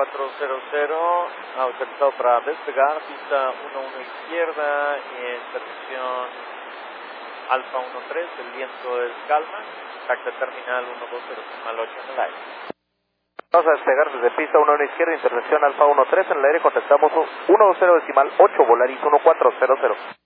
1400, autorizado para despegar, pista 11 izquierda, en percepción Alfa 13, el viento es calma, tacta terminal 120 8 en el aire. Vamos a despegar desde pista 11 izquierda, intersección Alfa 13 en el aire, contactamos 120 8, Volaris 1400.